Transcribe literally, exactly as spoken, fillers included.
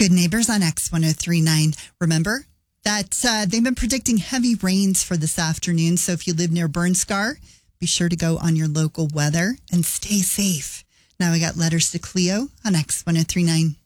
Good Neighbors on X one oh three point nine. Remember that uh, they've been predicting heavy rains for this afternoon. So if you live near Burnscar, be sure to go on your local weather and stay safe. Now we got letters to Cleo on X one oh three point nine.